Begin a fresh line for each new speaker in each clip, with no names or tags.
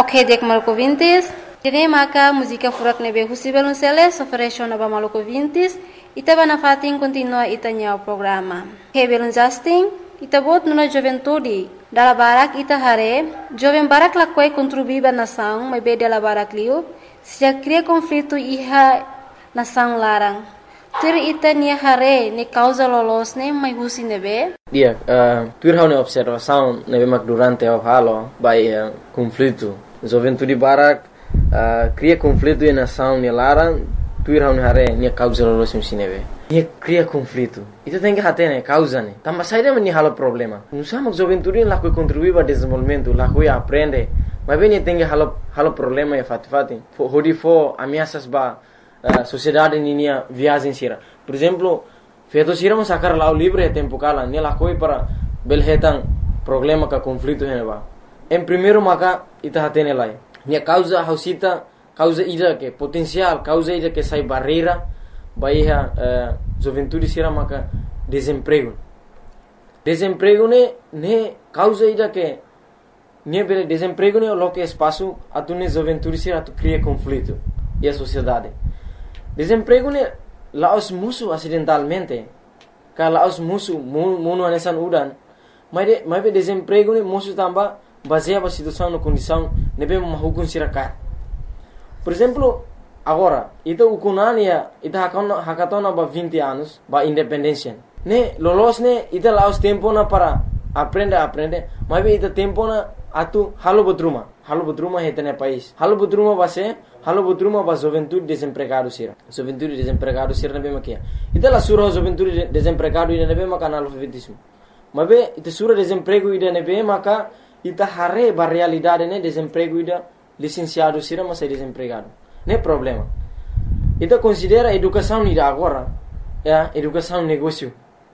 Ok, dek Maluco Vintes. Jadi maka música furak nebe husi belunceles ofereció naba Maluco Vintes. Ita bana fatin continua itanya o programa. He belun Justin. Ita bot nuna juventude. Dala barak ita hare. Joven barak lakwai contribuiba nação, mas be dala barak liu. Se já cria conflito iha nação larang. Tur ita nia hare ne causa lolos ne mai husi nebe.
Dia, tur hau ne observação nebe mak durante o halo by conflito. Juventude barak cria conflito e nação ne larang. Tur hau ne hare nia causa lolos nebe. Nia cria conflito. Itu tem que hate ne causa ne. Tamba saída me halo problema. Não sama juventude lá que contribui para desenvolvimento, lá que aprende. Mas bem tem que halo problema e fati. Hodi fo ameaças ba sociedade ninia viagem sira. Por exemplo, feito sira mo sacar lá o livre é tempo cala, ne lá coi para belhetan problema ka conflito ne ba. Em primeiro maka ita hatene lai. Nia causa hausita, causa ida que potencial, causa ida que sai barreira, baia juventude sira maka desemprego. Desemprego ne causa ida que ne bele desemprego ne lo que espaço atune juventude sira tu cria conflito e a sociedade. Desemprego ne laos musuh acidentalmente. Ka laos musuh muno anesan udan. Mas be desemprego ne musuh tamba baseia ba situação no condição ne be mahukun sirakat. Por exemplo, agora, ita ukunania ita hakatona ba 20 anos ba independência. Ne lolos ne ita laos tempo na para aprende, mas be ita tempo na atu halo botruma hetene país. Halo botruma ba juventude desempregado sira. Juventude desempregado sira na be makia. Ita la sura juventude desempregado ida na be maka analfabetismo. Mas be ita sura desemprego ida na be maka ita hare ba realidade ne desemprego ida licenciado sira mas é desempregado. Ne problema. Ita considera educação ida agora, educação negócio.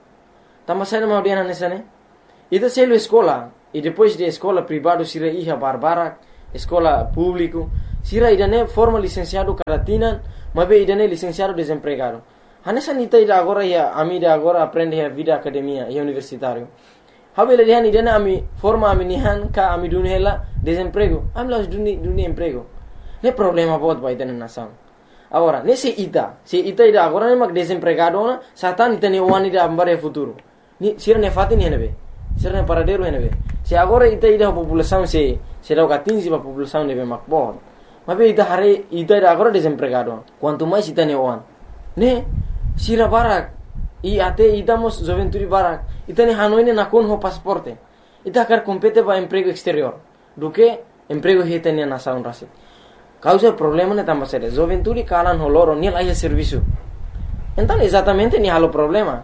Tamba sai na audiana nessa ne. Ita selo escola e depois de escola privado sira iha barbara, escola público, sira idane forma licenciado caratina, mas be idane licenciado desempregado. Hanessa nita ida agora ia amida agora aprende a vida academia e universitário. Habele dihan idane ami forma ami nihan ka ami dunhela desemprego. Ami las duni emprego. Ne problema bot ba idane nação. Agora, se ita ida agora ne mak desempregado na satan itane wani da ambare futuro. Ni sira ne fati ni nebe. Sira ne paradero nebe. Se agora ita ida população se dá 15 para população nebe makbon. Mas be ita hare ita ida agora desempregado. Quanto mais ita ne wan. Ne sira barak e até idamos juventude barak. Ita ne hanoine na kon ho pasaporte. Ita quer compete para emprego exterior. Do que emprego hetene na nação rasi. Causa problema ne tamba sere. Juventude kalan ho loro ni lai serviço. Então exatamente ni halo problema.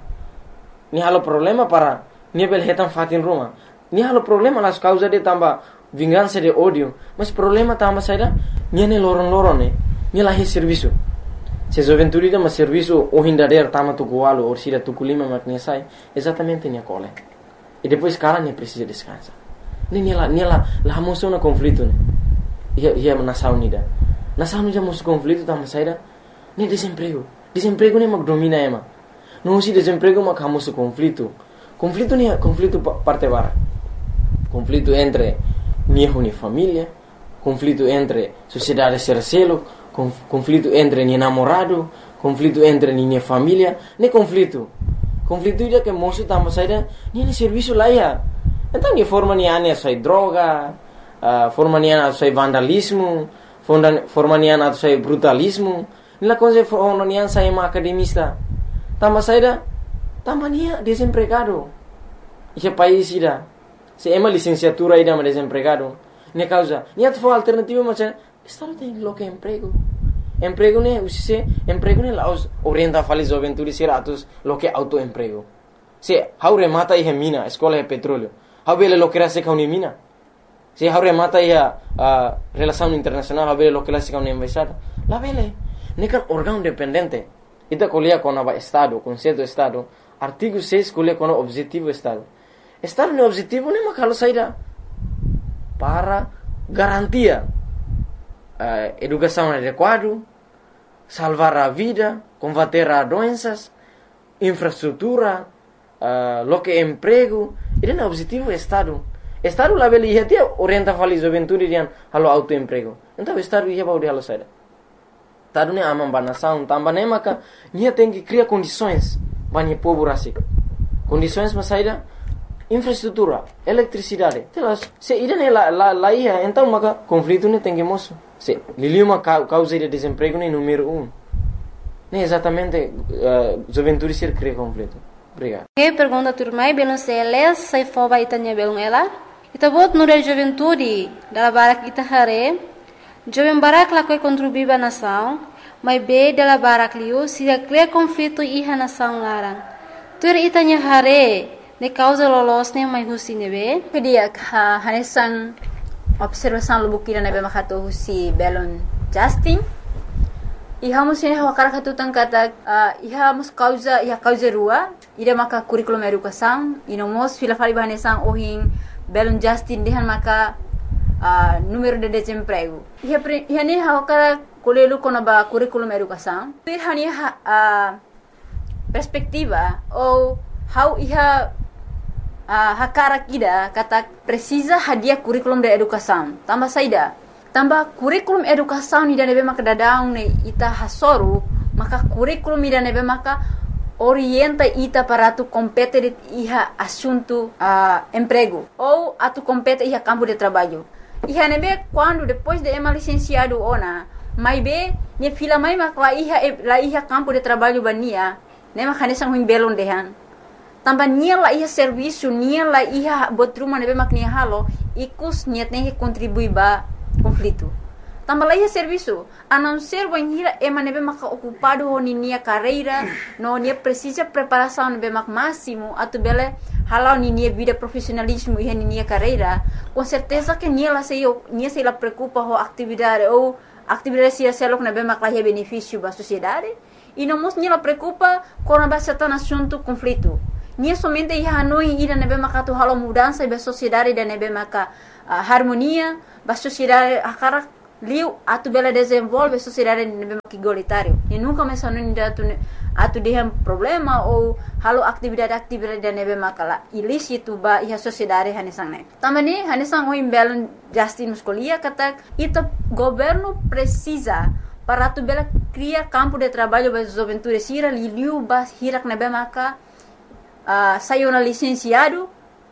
Ni halo problema para ni bel hetan fatin Roma. Ni halo problema las causa de tamba vingança de ódio. Mas problema tamba saída ni ne loron ne. Ni lai serviço. Se juventude de mas serviço o hindader tama tu coalo ou sira tu culima maknia sai. Exatamente ni cole. E depois cara ne precisa descansar. Ni la moção na conflito ne. Ia nação unida. Nação unida moção conflito tamba saída ni desemprego. Desemprego ne mak domina ema. Não se desemprego mak hamoso conflito. Conflito ni conflito parte bara. Conflito entre ni família, conflito entre sociedade sercelo, conflito entre ni namorado, conflito entre ni família, ne conflito. Conflito ida que moço tamba saída ni serviço lá ia. Então ni forma ni ane sai droga, forma ni ane sai vandalismo, forma ni ane sai brutalismo, ni la coisa forma ni ane sai academista. Tamba saída tamba ni desempregado. Esse país ida se ema licenciatura ida mas desempregado. Ne causa, ni at for alternativa mas estado tem lo que emprego. Emprego ne usise emprego ne laos orienta fali juventude seratos lo que autoemprego. Se haure mata e mina, escola e petróleo. Habele lo que era se kauni mina. Se haure mata e relação internacional, habele lo que la se kauni embaixada. La vele, ne kan órgão independente. Ita colia com o Estado, conceito do Estado. Artigo 6 colia com o objetivo do Estado. Estado no objetivo nem makalo saída para garantia educação adequada, salvar a vida, combater as doenças, infraestrutura, lo que emprego. Ele é o objetivo do Estado. Estado label ia dia orienta fali juventude dian halo autoemprego. Então estado ia bau de halo saida. Estado ne amam banação, tambah ne maka nia tem que criar condições bani povo rasik. Condições mas saida infraestrutura, eletricidade. Telas, se ida ne la ia, então maka conflito ne tem que moço. Se liliu uma causa de desemprego ne número 1. Ne exatamente juventude ser cria conflito. Obrigado.
Que pergunta turmai belum seles sai foba itanya belum ela. Ita bot nura juventude dala barak ita hare. Jovem barak la koi contribuir ba nação, mas be dala barak liu se cria conflito iha nação larang. Tur itanya hare ne causa lolos ne mai husi nebe.
Kedia hanesan observação lubukira nebe makato husi belon Justin. Iha musin hawakara katutan kata iha mus causa rua ida maka curriculum educação inomos fila fali bahanesan ohin belon Justin dehan maka número de desemprego. Iha ni hawakara kolelu konaba curriculum educação. Iha ni perspectiva ou how iha hakara kida kata precisa hadiah curriculum de educação. Tambah saida. Tambah curriculum educação ni nebe maka dadaung ne ita hasoru maka curriculum ni nebe maka orienta ita para tu compete iha assunto emprego ou atu compete iha campo de trabalho. Iha nebe quando depois de ema licenciado ona mai be ne fila mai maka la iha campo de trabalho bania ne maka ne sang belon dehan. Tambah nia la iha serviço nia la iha botruma nebe mak nia halo ikus niat ne contribui ba conflito. Tambah lagi serviço, a não ser banhira ema nebe maka ocupado honi nia carreira, no nia precisa preparação nebe mak máximo, atu bele halau ni nia vida profissionalismo e nia carreira, com certeza que nia se la preocupa ho atividade ou atividade se selok nebe mak lahi benefício ba sociedade, e não mos nia la preocupa com a certain assunto conflito. Nia somente ia hanoi ida nebe maka tu halau mudança ba sociedade da nebe maka harmonia ba sociedade akara liu atu bela desenvolve sociedade nebe maka igualitário e nunca mais hanoi atu dehem problema ou halau atividade da nebe maka la ilícito ba ia sociedade hanesang ne tamani hanesang o imbelon Justin muscolia kata ita governo precisa para atu bela cria campo de trabalho ba juventude sira liu ba hirak nebe maka saiu na licenciada,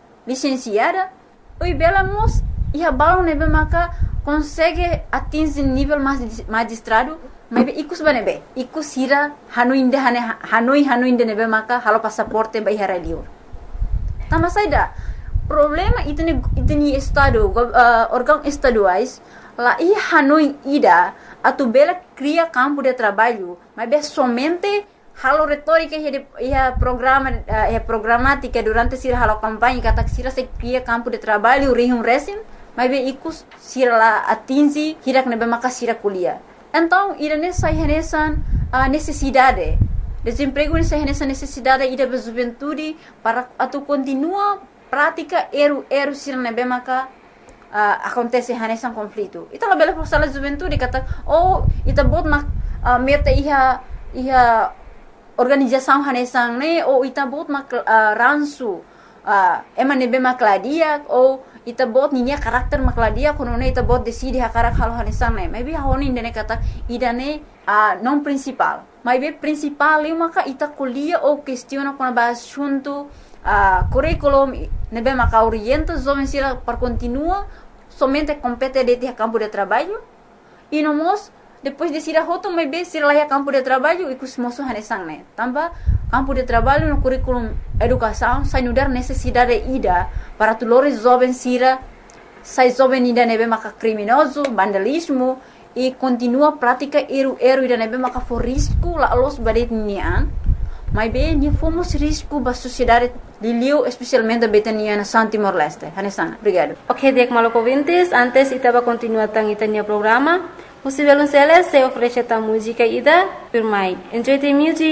oi bela mos ia balão nebe maka consegue atingir nível magistrado, mas ikus banebe, ikus hira hanoi inde nebe maka halo passaporte ba ihara liur. Tambah saida problema itni estado órgão estaduais lá ia hanoi ida atu bela cria campo de trabalho, mas somente halo retórica ia programática durante sira halo campanha kata sira se cria campo de trabalho rihum resim mas ikus sira la atingi hirak nebe maka sira kuliah. Então irane sai hanesan necessidade desemprego ni sai hanesan necessidade ida ba juventude para atu continua prática eru sira nebe maka acontece hanesan conflito. Ita la bela forsala juventude kata ita bot meta iha organização hanesang ne ou ita bot mak ransu ema nebe makladia ou ita bot ninya karakter makladia kono ne ita bot decide hakarak halo hanesang ne maybe honi ndene kata idane non principal maybe principal eu maka ita kuliah ou questiona kono ba assunto curriculum nebe maka orienta jovem sira para continua somente compete de campo de trabalho e nomos depois de sira hoto mai be sira laia campo de trabalho e kusmoso hanesang ne tambah campo de trabalho no curriculum educação sai nudar necessidade ida para tulores jovem sira sai jovem ida nebe maka criminoso vandalismo e continua prática eru ida nebe maka for risco la los badet nian mai be ni fomos risco ba sociedade liliu especialmente betania na Timor Leste hanesang. Obrigado.
Ok, dek maloko vintes antes itaba continua tang itania programa. Musivelun Celes se oferece ta música ida, firmai. Enjoy the music.